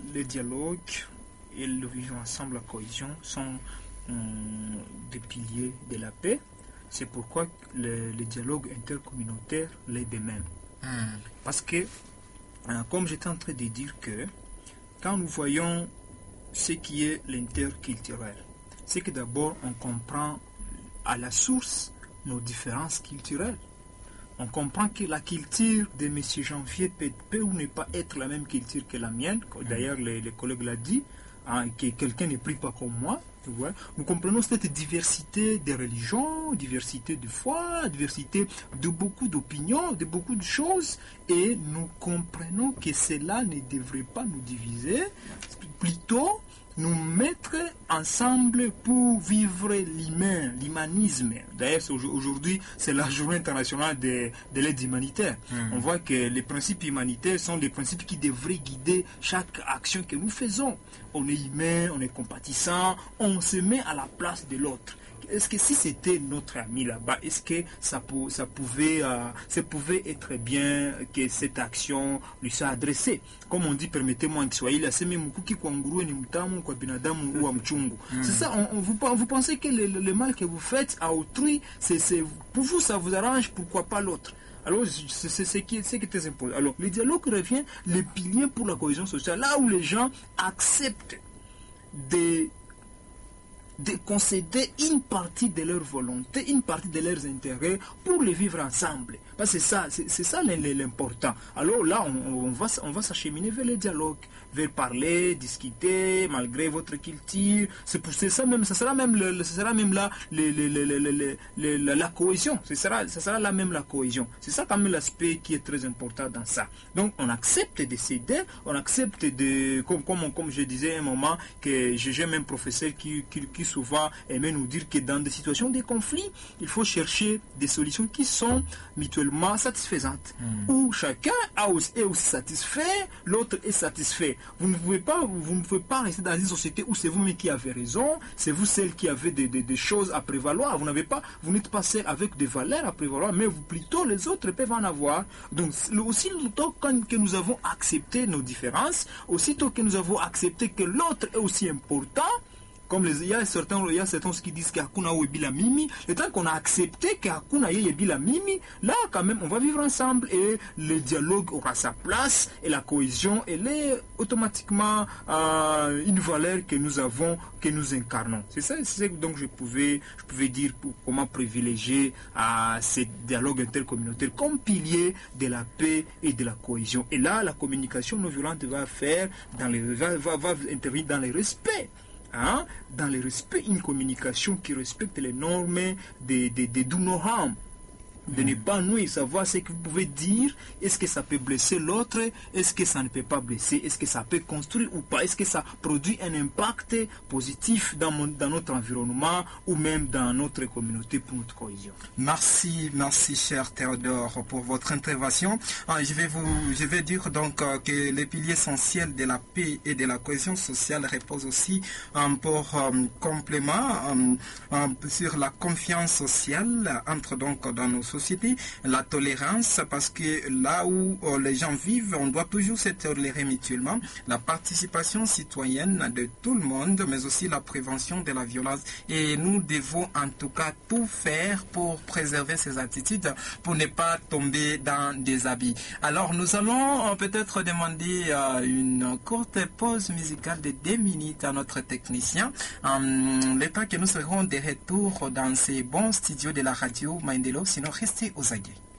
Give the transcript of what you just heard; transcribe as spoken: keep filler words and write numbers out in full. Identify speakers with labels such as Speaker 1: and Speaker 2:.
Speaker 1: le dialogue et le vivre ensemble, la cohésion, sont hum, des piliers de la paix. C'est pourquoi le, le dialogue intercommunautaire l'est de même. Mm. Parce que, hein, comme j'étais en train de dire que, quand nous voyons ce qui est l'interculturel, c'est que d'abord on comprend à la source nos différences culturelles. On comprend que la culture de M. Janvier peut, peut ou ne pas être la même culture que la mienne. D'ailleurs, les, les collègues l'ont dit, hein, que quelqu'un ne prie pas comme moi. Tu vois. Nous comprenons cette diversité de religions, diversité de foi, diversité de beaucoup d'opinions, de beaucoup de choses. Et nous comprenons que cela ne devrait pas nous diviser, plutôt nous mettre ensemble pour vivre l'humain, l'humanisme. D'ailleurs, aujourd'hui, c'est la journée internationale de, de l'aide humanitaire. Mmh. On voit que les principes humanitaires sont les principes qui devraient guider chaque action que nous faisons. On est humain, on est compatissant, on se met à la place de l'autre. Est-ce que si c'était notre ami là-bas, est-ce que ça, pou, ça, pouvait, euh, ça pouvait être bien que cette action lui soit adressée? Comme on dit, permettez-moi en Kiswahili, c'est ça, on, on, vous, vous pensez que le, le mal que vous faites à autrui, c'est, c'est, pour vous ça vous arrange, pourquoi pas l'autre? Alors, c'est ce qui est très important. Alors, le dialogue revient les piliers pour la cohésion sociale, là où les gens acceptent de... de concéder une partie de leur volonté, une partie de leurs intérêts pour les vivre ensemble. Parce que c'est ça, c'est, c'est ça l'important. Alors là, on, on va, on va s'acheminer vers le dialogue, vers parler, discuter, malgré votre culture. C'est pour c'est ça même, ça sera même, le, ce sera même là le, le, le, le, le, le, la, la cohésion. Ce sera, ça sera là même la cohésion. C'est ça quand même l'aspect qui est très important dans ça. Donc on accepte de céder, on accepte de, comme, comme, comme je disais à un moment, que j'ai même professeur qui, qui, qui souvent aimait nous dire que dans des situations de conflit, il faut chercher des solutions qui sont mutuellement satisfaisantes, mmh. où chacun a aussi, est aussi satisfait, l'autre est satisfait. Vous ne pouvez pas, vous ne pouvez pas rester dans une société où c'est vous-même qui avez raison, c'est vous celle qui avez des, des, des choses à prévaloir. Vous n'avez pas, vous n'êtes pas seul avec des valeurs à prévaloir, mais vous, plutôt les autres peuvent en avoir. Donc aussitôt que nous avons accepté nos différences, aussitôt que nous avons accepté que l'autre est aussi important. Comme les, il y a certains, il y a certains qui disent qu'il y a Hakuna Webila Mimi. Le temps qu'on a accepté qu'il y a Hakuna Webila Mimi, là, quand même, on va vivre ensemble et le dialogue aura sa place et la cohésion, elle est automatiquement euh, une valeur que nous avons, que nous incarnons. C'est ça, c'est donc je pouvais, je pouvais dire pour, comment privilégier euh, ce dialogue intercommunautaire comme pilier de la paix et de la cohésion. Et là, la communication non violente va faire dans les, va, va, va intervenir dans le respect. Hein, dans le respect, une communication qui respecte les normes de, de, de Dunoham, de ne pas nuire, savoir ce que vous pouvez dire, est-ce que ça peut blesser l'autre, est-ce que ça ne peut pas blesser, est-ce que ça peut construire ou pas, est-ce que ça produit un impact positif dans, mon, dans notre environnement ou même dans notre communauté pour notre cohésion.
Speaker 2: Merci, merci cher Théodore pour votre intervention. Ah, je vais vous, je vais dire donc euh, que les piliers essentiels de la paix et de la cohésion sociale reposent aussi um, pour um, complément um, um, sur la confiance sociale entre donc dans nos sociétés, la tolérance, parce que là où euh, les gens vivent, on doit toujours se tolérer mutuellement, la participation citoyenne de tout le monde, mais aussi la prévention de la violence. Et nous devons en tout cas tout faire pour préserver ces attitudes, pour ne pas tomber dans des habits. Alors nous allons euh, peut-être demander euh, une courte pause musicale de deux minutes à notre technicien, euh, le temps que nous serons de retour dans ces bons studios de la radio Maendeleo, sinon restez aux aguets.